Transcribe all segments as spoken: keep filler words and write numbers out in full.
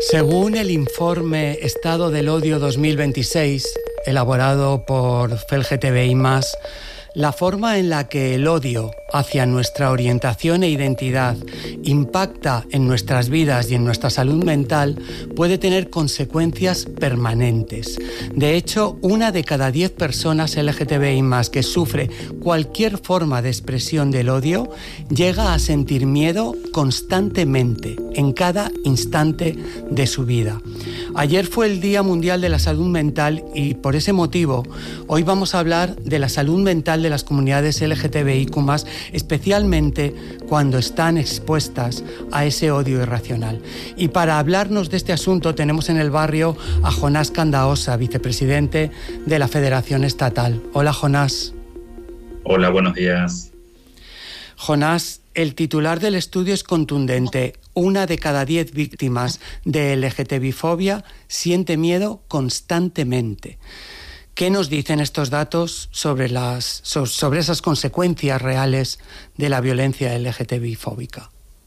Según el informe Estado del Odio dos mil veintiséis, elaborado por F E L G T B I más, la forma en la que el odio hacia nuestra orientación e identidad impacta en nuestras vidas y en nuestra salud mental puede tener consecuencias permanentes. De hecho, una de cada diez personas L G T B I más que sufre cualquier forma de expresión del odio llega a sentir miedo constantemente, en cada instante de su vida. Ayer fue el Día Mundial de la Salud Mental y por ese motivo hoy vamos a hablar de la salud mental de las comunidades L G T B I Q más, especialmente cuando están expuestas a ese odio irracional. Y para hablarnos de este asunto tenemos en el barrio a Jonás Candaosa, vicepresidente de la Federación Estatal. Hola, Jonás. Hola, buenos días. Jonás, el titular del estudio es contundente. Una de cada diez víctimas de L G T B I fobia siente miedo constantemente. ¿Qué nos dicen estos datos sobre, las, sobre esas consecuencias reales de la violencia L G T B I fóbica?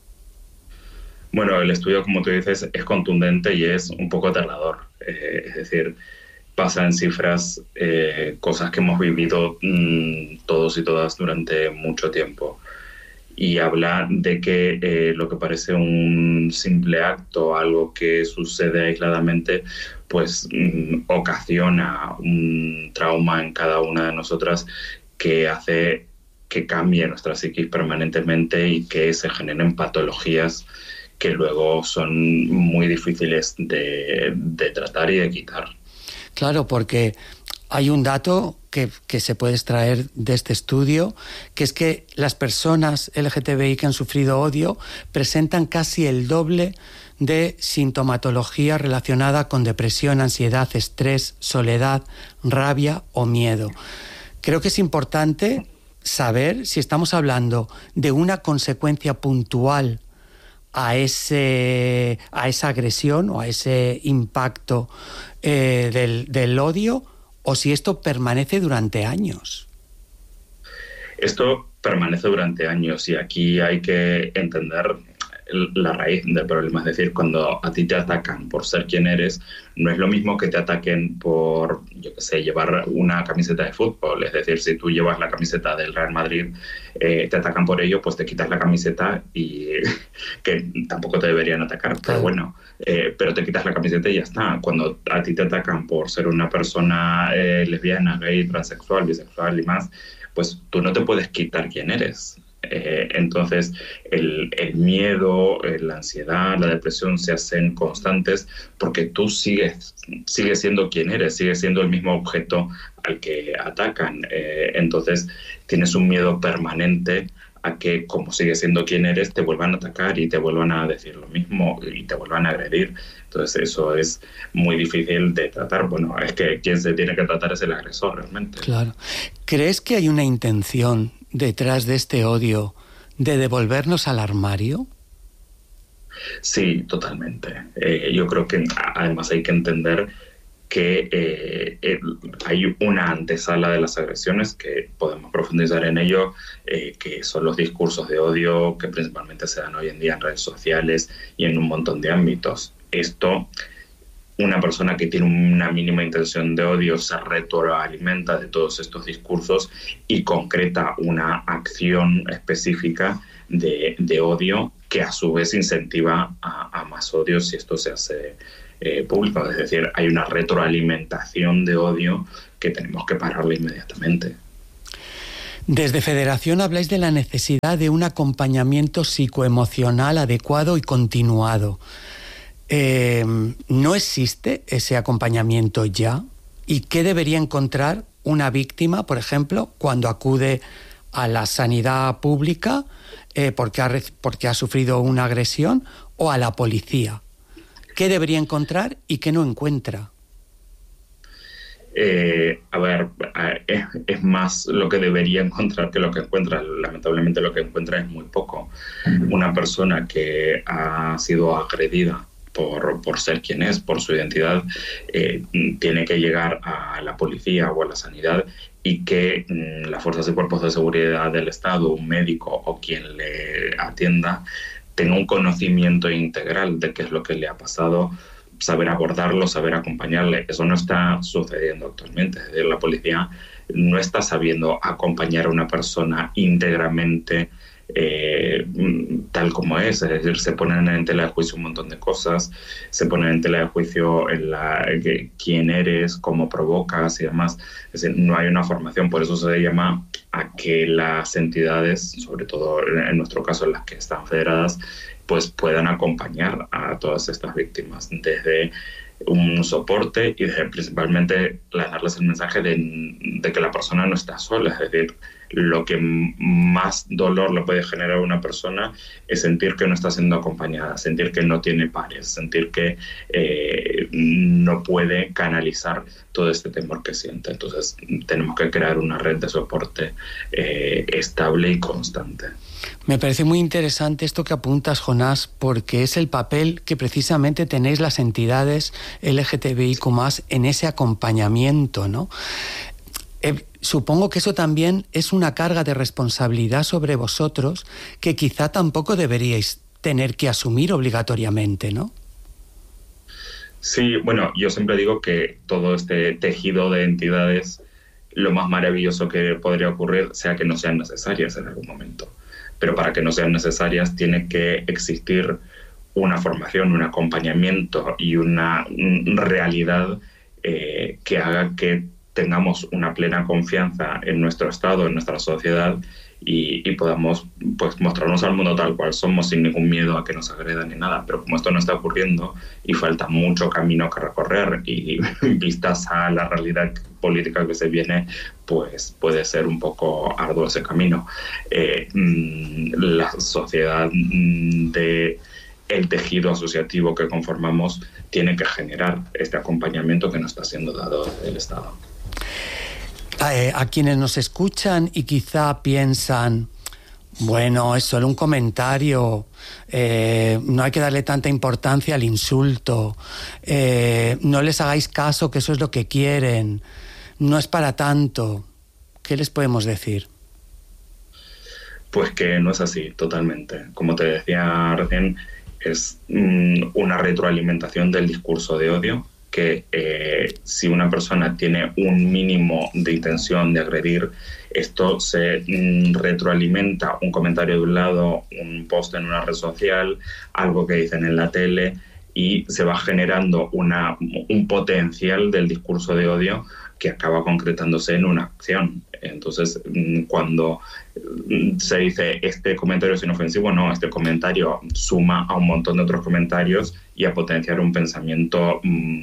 Bueno, el estudio, como tú dices, es contundente y es un poco aterrador. Eh, es decir, pasa en cifras eh, cosas que hemos vivido mmm, todos y todas durante mucho tiempo. Y habla de que eh, lo que parece un simple acto, algo que sucede aisladamente, pues mm, ocasiona un trauma en cada una de nosotras que hace que cambie nuestra psiquis permanentemente y que se generen patologías que luego son muy difíciles de, de tratar y de quitar. Claro, porque hay un dato que, que se puede extraer de este estudio, que es que las personas L G T B I que han sufrido odio presentan casi el doble de sintomatología relacionada con depresión, ansiedad, estrés, soledad, rabia o miedo. Creo que es importante saber si estamos hablando de una consecuencia puntual a ese a esa agresión o a ese impacto eh, del, del odio, o si esto permanece durante años. Esto permanece durante años y aquí hay que entender la raíz del problema. Es decir, cuando a ti te atacan por ser quien eres, no es lo mismo que te ataquen por, yo qué sé, llevar una camiseta de fútbol. Es decir, si tú llevas la camiseta del Real Madrid, eh, te atacan por ello, pues te quitas la camiseta y que tampoco te deberían atacar, claro. Pero bueno, eh, pero te quitas la camiseta y ya está. Cuando a ti te atacan por ser una persona eh, lesbiana, gay, transexual, bisexual y más, pues tú no te puedes quitar quién eres. Eh, entonces el, el miedo, la ansiedad, la depresión se hacen constantes porque tú sigues, sigues siendo quien eres, sigues siendo el mismo objeto al que atacan. Eh, entonces tienes un miedo permanente a que, como sigues siendo quien eres, te vuelvan a atacar y te vuelvan a decir lo mismo y te vuelvan a agredir. Entonces eso es muy difícil de tratar. Bueno, es que quien se tiene que tratar es el agresor realmente. Claro. ¿Crees que hay una intención detrás de este odio de devolvernos al armario? Sí, totalmente. Eh, yo creo que además hay que entender que eh, eh, hay una antesala de las agresiones, que podemos profundizar en ello, eh, que son los discursos de odio que principalmente se dan hoy en día en redes sociales y en un montón de ámbitos. Esto, una persona que tiene una mínima intención de odio se retroalimenta de todos estos discursos y concreta una acción específica de, de odio que a su vez incentiva a, a más odio si esto se hace eh, público. Es decir, hay una retroalimentación de odio que tenemos que pararla inmediatamente. Desde Federación habláis de la necesidad de un acompañamiento psicoemocional adecuado y continuado. Eh, ¿No existe ese acompañamiento ya? ¿Y qué debería encontrar una víctima, por ejemplo, cuando acude a la sanidad pública eh, porque, ha, porque ha sufrido una agresión, o a la policía? ¿Qué debería encontrar y qué no encuentra? Eh, a ver, es, es más lo que debería encontrar que lo que encuentra. Lamentablemente lo que encuentra es muy poco. Una persona que ha sido agredida Por, por ser quien es, por su identidad, eh, tiene que llegar a la policía o a la sanidad y que mm, las fuerzas y cuerpos de seguridad del Estado, un médico o quien le atienda, tenga un conocimiento integral de qué es lo que le ha pasado, saber abordarlo, saber acompañarle. Eso no está sucediendo actualmente. Es decir, la policía no está sabiendo acompañar a una persona íntegramente eh, tal como es. Es decir, se ponen en tela de juicio un montón de cosas, se ponen en tela de juicio en la, que, quién eres, cómo provocas y demás. Es decir, no hay una formación. Por eso se llama a que las entidades, sobre todo en nuestro caso las que están federadas, pues puedan acompañar a todas estas víctimas desde un soporte y desde principalmente darles el mensaje de, de que la persona no está sola. Es decir, lo que más dolor le puede generar a una persona es sentir que no está siendo acompañada, sentir que no tiene pares, sentir que eh, no puede canalizar todo este temor que siente. Entonces tenemos que crear una red de soporte eh, estable y constante. Me parece muy interesante esto que apuntas, Jonás, porque es el papel que precisamente tenéis las entidades L G T B I Q más, en ese acompañamiento, ¿no? Eh, supongo que eso también es una carga de responsabilidad sobre vosotros que quizá tampoco deberíais tener que asumir obligatoriamente, ¿no? Sí, bueno, yo siempre digo que todo este tejido de entidades, lo más maravilloso que podría ocurrir sea que no sean necesarias en algún momento. Pero para que no sean necesarias tiene que existir una formación, un acompañamiento y una realidad eh, que haga que tengamos una plena confianza en nuestro Estado, en nuestra sociedad y, y podamos pues, mostrarnos al mundo tal cual somos sin ningún miedo a que nos agredan ni nada. Pero como esto no está ocurriendo y falta mucho camino que recorrer y vistas a la realidad política que se viene, pues puede ser un poco arduo ese camino. Eh, la sociedad de el tejido asociativo que conformamos tiene que generar este acompañamiento que nos está siendo dado del Estado. Eh, a quienes nos escuchan y quizá piensan, bueno, es solo un comentario, eh, no hay que darle tanta importancia al insulto, eh, no les hagáis caso que eso es lo que quieren, no es para tanto. ¿Qué les podemos decir? Pues que no es así, totalmente. Como te decía recién, es mm, una retroalimentación del discurso de odio, que eh, si una persona tiene un mínimo de intención de agredir, esto se mm, retroalimenta un comentario de un lado, un post en una red social, algo que dicen en la tele, y se va generando una, un potencial del discurso de odio que acaba concretándose en una acción. Entonces, cuando se dice este comentario es inofensivo, no, este comentario suma a un montón de otros comentarios y a potenciar un pensamiento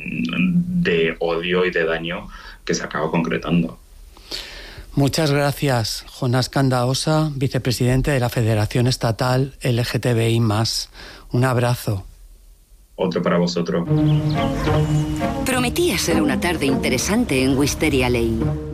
de odio y de daño que se acaba concretando. Muchas gracias, Jonás Candaosa, vicepresidente de la Federación Estatal L G T B I más. Un abrazo. Otro para vosotros. Prometía ser una tarde interesante en Wisteria Lane.